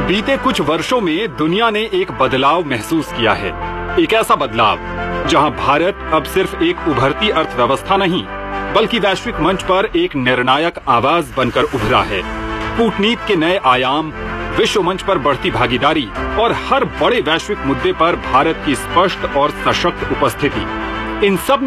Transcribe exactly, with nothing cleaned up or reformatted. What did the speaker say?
बीते कुछ वर्षों में दुनिया ने एक बदलाव महसूस किया है। एक ऐसा बदलाव जहां भारत अब सिर्फ एक उभरती अर्थव्यवस्था नहीं बल्कि वैश्विक मंच पर एक निर्णायक आवाज बनकर उभरा है। कूटनीति के नए आयाम, विश्व मंच पर बढ़ती भागीदारी और हर बड़े वैश्विक मुद्दे पर भारत की स्पष्ट और सशक्त उपस्थिति, इन सब